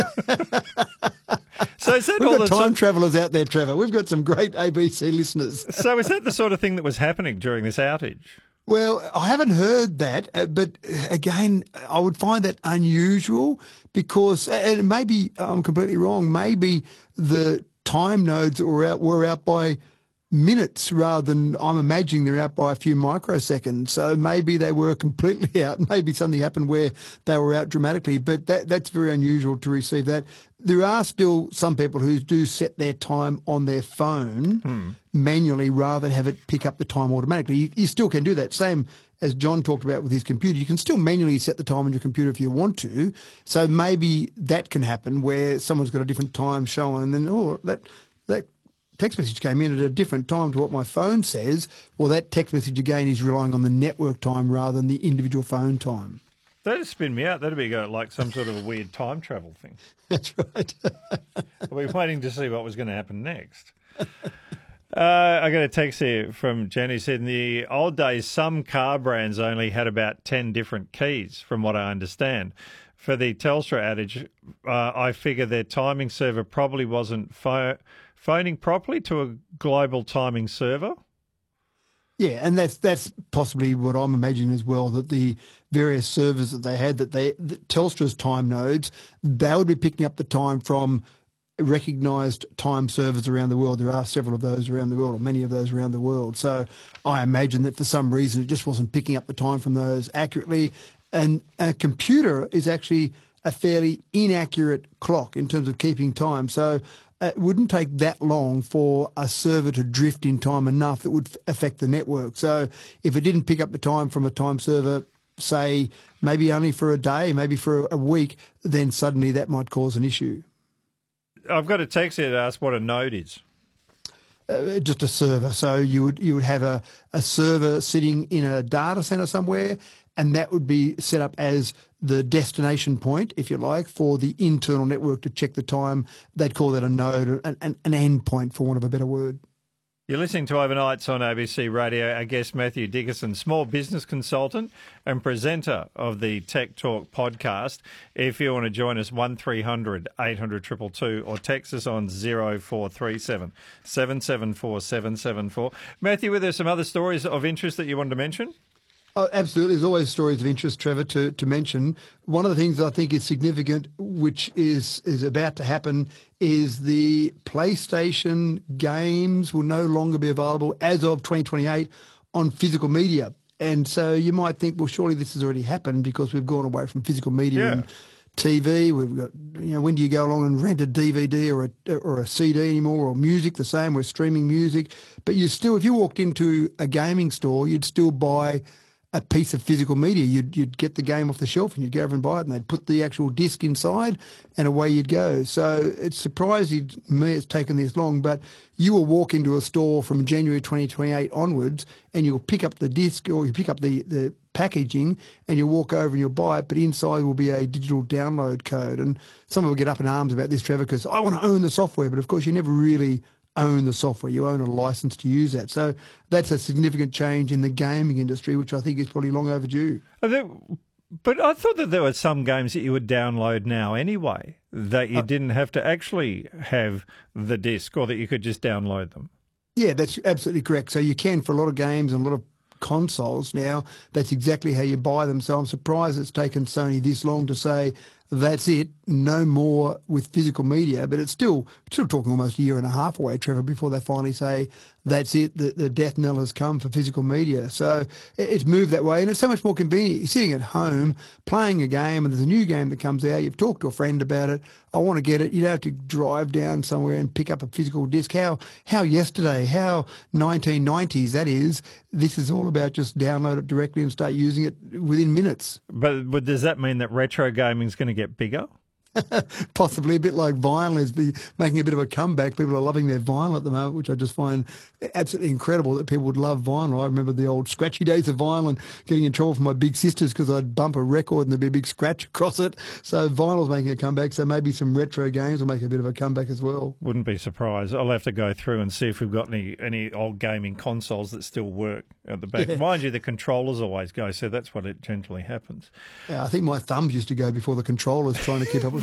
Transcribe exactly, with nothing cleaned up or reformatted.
So is that We've all got the time sort- travellers out there, Trevor. We've got some great A B C listeners. So is that the sort of thing that was happening during this outage? Well, I haven't heard that, uh, but uh, again, I would find that unusual because, and maybe I'm completely wrong, maybe the time nodes that were out were out by minutes rather than I'm imagining they're out by a few microseconds. So maybe they were completely out. Maybe something happened where they were out dramatically, but that that's very unusual to receive that. There are still some people who do set their time on their phone Hmm. manually rather than have it pick up the time automatically. You, you still can do that. Same as John talked about with his computer. You can still manually set the time on your computer if you want to. So maybe that can happen where someone's got a different time showing and then, oh, that that text message came in at a different time to what my phone says. Well, that text message again is relying on the network time rather than the individual phone time. That'd spin me out. That'd be go- like some sort of a weird time travel thing. That's right. I'll be waiting to see what was going to happen next. Uh, I got a text here from Jenny said in the old days, some car brands only had about ten different keys, from what I understand. For the Telstra outage, uh, I figure their timing server probably wasn't pho- phoning properly to a global timing server. Yeah, and that's that's possibly what I'm imagining as well, that the various servers that they had, that they that Telstra's time nodes, they would be picking up the time from recognised time servers around the world. There are several of those around the world, or many of those around the world. So I imagine that for some reason it just wasn't picking up the time from those accurately. And a computer is actually a fairly inaccurate clock in terms of keeping time. So it wouldn't take that long for a server to drift in time enough that would f- affect the network. So if it didn't pick up the time from a time server, say maybe only for a day, maybe for a week, then suddenly that might cause an issue. I've got a text here to ask what a node is. Uh, just a server. So you would you would have a, a server sitting in a data center somewhere, and that would be set up as the destination point, if you like, for the internal network to check the time. They'd call that a node, an, an, an end point, for want of a better word. You're listening to Overnights on A B C Radio. Our guest, Matthew Dickerson, small business consultant and presenter of the Tech Talk podcast. If you want to join us, one three hundred eight hundred two two two or text us on zero four three seven seven seven four seven seven four. Matthew, were there some other stories of interest that you wanted to mention? Oh, absolutely. There's always stories of interest, Trevor, to, to mention. One of the things I think is significant, which is, is about to happen, is the PlayStation games will no longer be available as of twenty twenty-eight on physical media. And so you might think, well, surely this has already happened because we've gone away from physical media Yeah. and T V. We've got, you know, when do you go along and rent a D V D or a, or a C D anymore, or music the same, we're streaming music. But you still, if you walked into a gaming store, you'd still buy a piece of physical media. You'd you'd get the game off the shelf and you'd go over and buy it, and they'd put the actual disc inside, and away you'd go. So it's surprising me it's taken this long, but you will walk into a store from January twenty twenty-eight onwards, and you'll pick up the disc or you pick up the, the packaging, and you'll walk over and you'll buy it, but inside will be a digital download code. And some people get up in arms about this, Trevor, because I want to own the software, but of course you never really own the software. You own a license to use that. So that's a significant change in the gaming industry, which I think is probably long overdue. Are there- But I thought that there were some games that you would download now anyway, that you didn't have to actually have the disc, or that you could just download them. Yeah, that's absolutely correct. So you can for a lot of games and a lot of consoles now. That's exactly how you buy them. So I'm surprised it's taken Sony this long to say that's it, no more with physical media. But it's still still talking almost a year and a half away, Trevor, before they finally say that's it, the, the death knell has come for physical media. So it, it's moved that way, and it's so much more convenient. You're sitting at home playing a game, and there's a new game that comes out. You've talked to a friend about it. I want to get it. You don't have to drive down somewhere and pick up a physical disc. How how yesterday, how nineteen nineties that is. This is all about just download it directly and start using it within minutes. But, but does that mean that retro gaming is going to get bigger? Possibly a bit like vinyl is be making a bit of a comeback. People are loving their vinyl at the moment, which I just find absolutely incredible that people would love vinyl. I remember the old scratchy days of vinyl and getting in trouble from my big sisters because I'd bump a record and there'd be a big scratch across it. So vinyl's making a comeback. So maybe some retro games will make a bit of a comeback as well. Wouldn't be surprised. I'll have to go through and see if we've got any, any old gaming consoles that still work at the back. Yeah. Mind you, the controllers always go, so that's what it generally happens. Yeah, I think my thumbs used to go before the controllers trying to keep up with